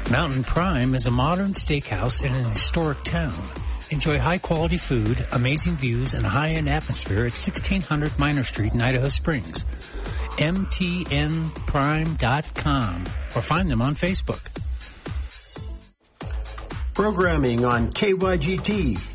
Mountain Prime is a modern steakhouse in an historic town. Enjoy high-quality food, amazing views, and a high-end atmosphere at 1600 Minor Street in Idaho Springs. mtnprime.com or find them on Facebook. Programming on KYGT,